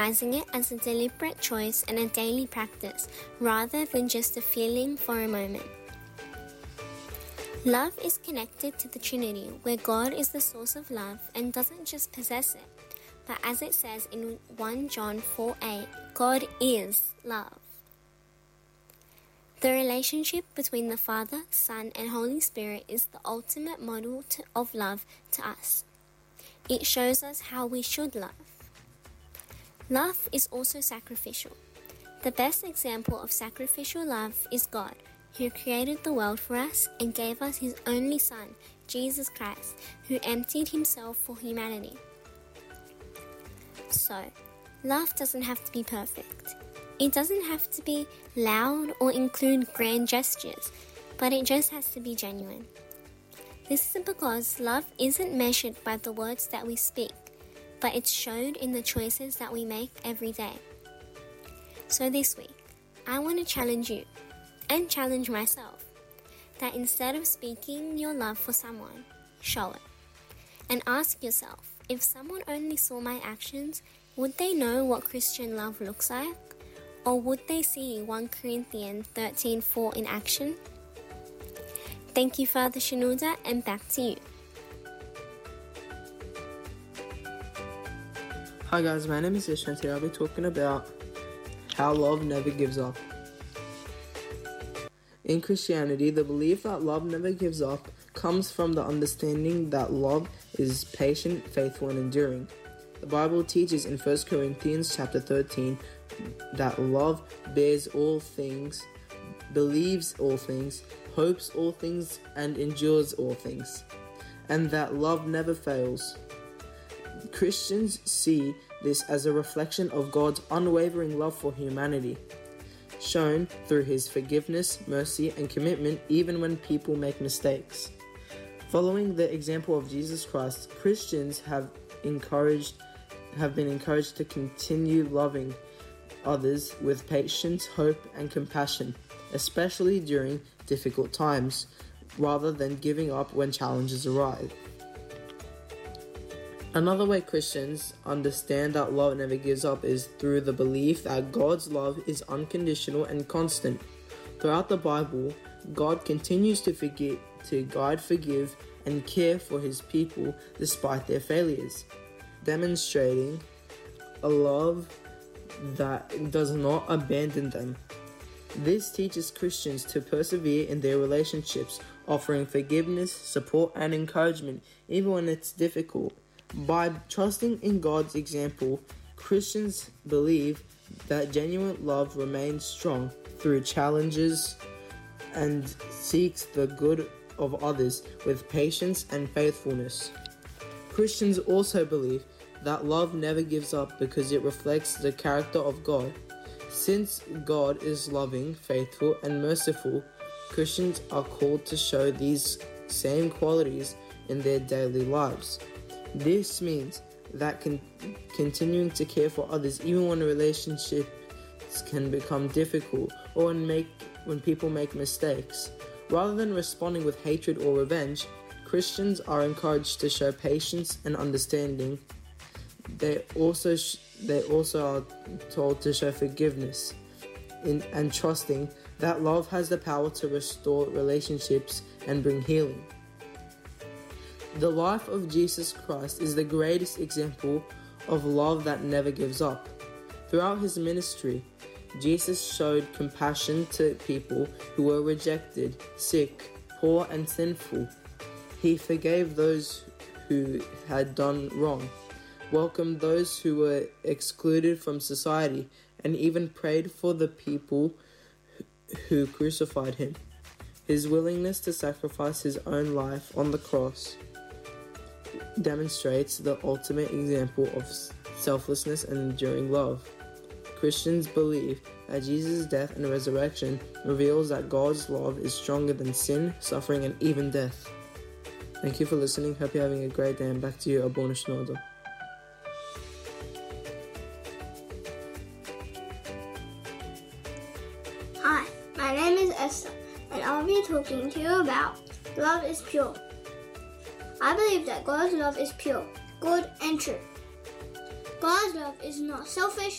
recognizing it as a deliberate choice and a daily practice rather than just a feeling for a moment. Love is connected to the Trinity, where God is the source of love and doesn't just possess it, but as it says in 1 John 4:8, God is love. The relationship between the Father, Son, and Holy Spirit is the ultimate model of love to us. It shows us how we should love. Love is also sacrificial. The best example of sacrificial love is God, who created the world for us and gave us His only Son, Jesus Christ, who emptied Himself for humanity. So, love doesn't have to be perfect. It doesn't have to be loud or include grand gestures, but it just has to be genuine. This is because love isn't measured by the words that we speak, but it's shown in the choices that we make every day. So this week, I want to challenge you, and challenge myself, that instead of speaking your love for someone, show it. And ask yourself, if someone only saw my actions, would they know what Christian love looks like? Or would they see 1 Corinthians 13:4 in action? Thank you, Father Shenouda, and back to you. Hi guys, my name is Ish, and today I'll be talking about how love never gives up. In Christianity, the belief that love never gives up comes from the understanding that love is patient, faithful, and enduring. The Bible teaches in 1 Corinthians chapter 13 that love bears all things, believes all things, hopes all things, and endures all things, and that love never fails. Christians see this as a reflection of God's unwavering love for humanity, shown through His forgiveness, mercy, and commitment even when people make mistakes. Following the example of Jesus Christ, Christians have been encouraged to continue loving others with patience, hope, and compassion, especially during difficult times, rather than giving up when challenges arise. Another way Christians understand that love never gives up is through the belief that God's love is unconditional and constant. Throughout the Bible, God continues to guide, forgive, and care for His people despite their failures, demonstrating a love that does not abandon them. This teaches Christians to persevere in their relationships, offering forgiveness, support, and encouragement even when it's difficult. By trusting in God's example, Christians believe that genuine love remains strong through challenges and seeks the good of others with patience and faithfulness. Christians also believe that love never gives up because it reflects the character of God. Since God is loving, faithful, and merciful, Christians are called to show these same qualities in their daily lives. This means that continuing to care for others even when relationships can become difficult or when people make mistakes. Rather than responding with hatred or revenge, Christians are encouraged to show patience and understanding. They also are told to show forgiveness and trusting that love has the power to restore relationships and bring healing. The life of Jesus Christ is the greatest example of love that never gives up. Throughout His ministry, Jesus showed compassion to people who were rejected, sick, poor, and sinful. He forgave those who had done wrong, welcomed those who were excluded from society, and even prayed for the people who crucified Him. His willingness to sacrifice His own life on the cross demonstrates the ultimate example of selflessness and enduring love. Christians believe that Jesus' death and resurrection reveals that God's love is stronger than sin, suffering, and even death. Thank you for listening. Hope you're having a great day, and back to you, Abona Shenouda. Hi, my name is Esther, and I'll be talking to you about love is pure. I believe that God's love is pure, good, and true. God's love is not selfish